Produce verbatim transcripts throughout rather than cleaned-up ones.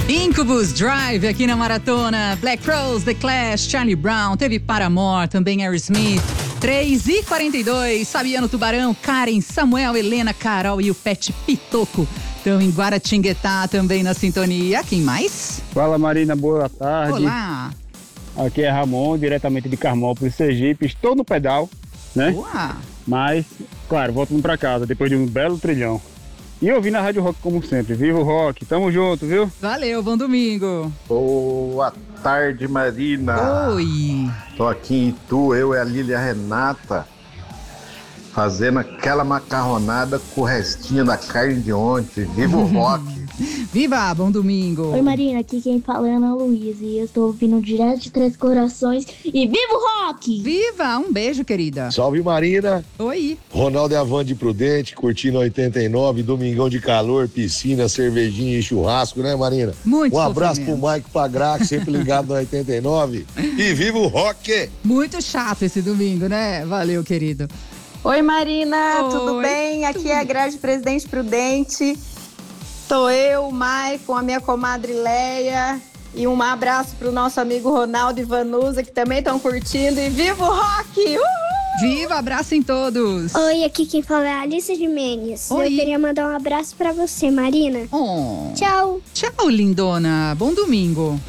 Incubus Drive aqui na Maratona. Black Crowes, The Clash, Charlie Brown, teve Paramore, também Aerosmith. três e quarenta e dois, Fabiano Tubarão, Karen, Samuel, Helena, Carol e o Pet Pitoco estão em Guaratinguetá também na sintonia. Quem mais? Fala, Marina, boa tarde. Olá. Aqui é Ramon, diretamente de Carmópolis, Sergipe. Estou no pedal, né? Boa. Mas, claro, voltando pra casa depois de um belo trilhão. E ouvindo a Rádio Rock como sempre. Viva o rock, tamo junto, viu? Valeu, bom domingo. Boa tarde, Marina. Oi. Tô aqui em Itu, eu e a Lília Renata, fazendo aquela macarronada com o restinho da carne de ontem. Viva o rock. Viva, bom domingo. Oi, Marina, aqui quem fala é Ana Luísa e eu estou ouvindo direto de Três Corações e viva o rock! Viva, um beijo, querida. Salve, Marina. Oi. Ronaldo e Avante Prudente, curtindo oitenta e nove, domingão de calor, piscina, cervejinha e churrasco, né, Marina? Muito Um abraço sofrimento. pro Mike Pagrac, sempre ligado no oitenta e nove. E viva o rock! Muito chato esse domingo, né? Valeu, querido. Oi, Marina, Oi, tudo bem? Aqui tudo. é a Grazi Presidente Prudente. Tô eu, o Maicon, a minha comadre Leia. E um abraço pro nosso amigo Ronaldo e Vanusa, que também estão curtindo. E viva o rock! Uhul! Viva, abraço em todos. Oi, aqui quem fala é a Alice de Mendes. Oi. Eu queria mandar um abraço pra você, Marina. Oh. Tchau. Tchau, lindona. Bom domingo.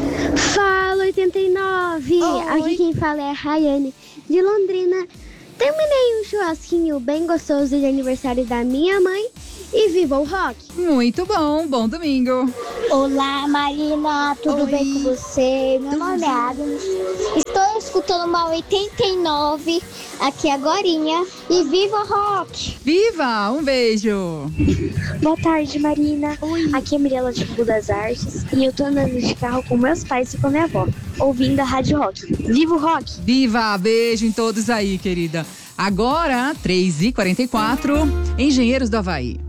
Fala, oitenta e nove. Oi. Aqui quem fala é a Rayane de Londrina. Terminei um churrasquinho bem gostoso de aniversário da minha mãe. E viva o rock! Muito bom, bom domingo. Olá, Marina, tudo Oi. bem com você? Meu Tudo nome é Agnes. Estou escutando uma oitenta e nove aqui agorinha e viva o rock! Viva, um beijo. Boa tarde, Marina. Oi. Aqui é a Mirella de Fogo das Artes. E eu tô andando de carro com meus pais e com a minha avó, ouvindo a Rádio Rock. Viva o rock! Viva, beijo em todos aí, querida. Agora, três e quarenta e quatro, Engenheiros do Havaí.